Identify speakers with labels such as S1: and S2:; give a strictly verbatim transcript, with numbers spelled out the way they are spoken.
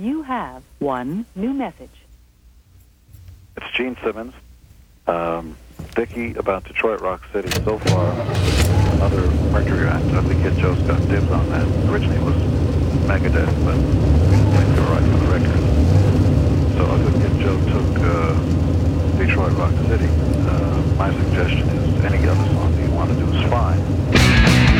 S1: You have one new message.
S2: It's Gene Simmons. Um, Dickie about Detroit Rock City. So far, another Mercury act. I think Kid Joe's got dibs on that. Originally it was Megadeth, but we didn't think they were right for the record. So I think Kid Joe took uh, Detroit Rock City. Uh, my suggestion is any other song that you want to do is fine.